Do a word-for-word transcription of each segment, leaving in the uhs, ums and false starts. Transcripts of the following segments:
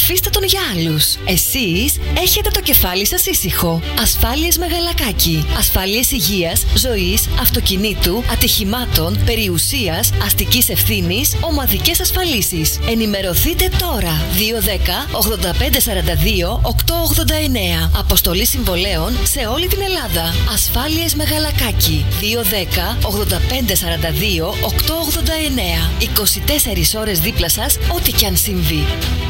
αφήστε τον για άλλους. Εσείς έχετε το κεφάλι σας ήσυχο. Ασφάλειες Μεγαλακάκη. Ασφάλειες υγείας, ζωής, αυτοκινήτου, ατυχημάτων, περιουσίας, αστικής ευθύνης, ομαδικές ασφαλίσεις. Ενημερωθείτε τώρα. δύο ένα μηδέν ογδόντα πέντε σαράντα δύο οκτακόσια ογδόντα εννέα. Αποστολή συμβολέων σε όλη την Ελλάδα. Ασφάλειες Μεγαλακάκη. δύο ένα μηδέν ογδόντα πέντε σαράντα δύο οκτακόσια ογδόντα εννέα. είκοσι τέσσερις ώρες δίπλα σας, ό,τι κι αν συμβεί.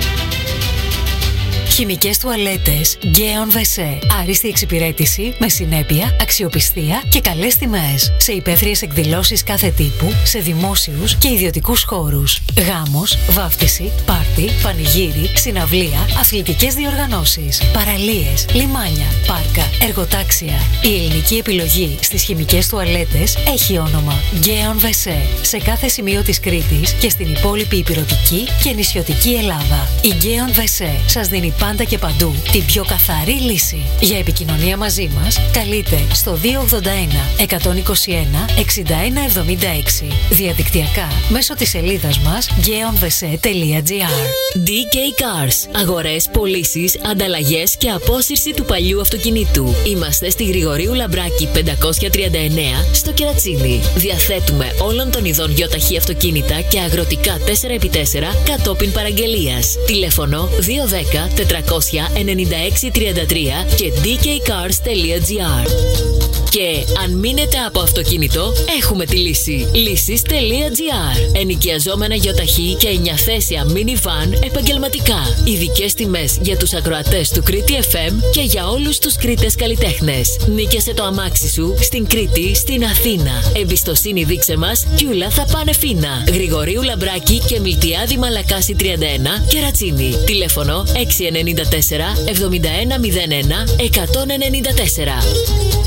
Χημικές τουαλέτες Γκέον Βεσέ. Άριστη εξυπηρέτηση με συνέπεια, αξιοπιστία και καλές τιμές. Σε υπαίθριες εκδηλώσεις κάθε τύπου, σε δημόσιους και ιδιωτικούς χώρους. Γάμος, βάφτιση, πάρτι, πανηγύρι, συναυλία, αθλητικές διοργανώσεις, παραλίες, λιμάνια, πάρκα, εργοτάξια. Η ελληνική επιλογή στις χημικές τουαλέτες έχει όνομα Γκέον Βεσέ. Σε κάθε σημείο της Κρήτης και στην υπόλοιπη υπηρωτική και νησιωτική Ελλάδα. Η Γκέον Βεσέ σας δίνει πάντα και παντού την πιο καθαρή λύση. Για επικοινωνία μαζί μας, καλείτε στο δύο ογδόντα ένα εκατόν είκοσι ένα εξήντα ένα εβδομήντα έξι. Διαδικτυακά μέσω της σελίδας μας γκέον βεσέ τελεία τζι άρ. ντι κέι Cars. Αγορές, πωλήσεις, ανταλλαγές και απόσυρση του παλιού αυτοκινήτου. Είμαστε στη Γρηγορίου Λαμπράκη πεντακόσια τριάντα εννέα στο Κερατσίνι. Διαθέτουμε όλων των ειδών γιοταχή αυτοκίνητα και αγροτικά τέσσερα επί τέσσερα κατόπιν παραγγελίας. Τηλέφωνο δύο ένα μηδέν τετρακόσια ενενήντα έξι τριάντα τρία και ντι κέι Cars τελεία τζι άρ. Και αν μείνετε από αυτοκίνητο, έχουμε τη λύση. Λύσεις τελεία τζι άρ. Ενοικιαζόμενα γιοταχή και εννιαθέσια minivan επαγγελματικά. Ειδικές τιμές για τους ακροατές του Κρήτη εφ εμ και για όλους τους Κρήτες καλλιτέχνες. Νίκιασε το αμάξι σου στην Κρήτη, στην Αθήνα. Εμπιστοσύνη δείξε μας κι ούλα θα πάνε φίνα. Γρηγορίου Λαμπράκη και Μιλτιάδη Μαλακάση τριάντα ένα, Κερατσίνι. Τηλέφωνο έξι εννιά τέσσερα εβδομήντα ένα μηδέν ένα εκατόν ενενήντα τέσσερα.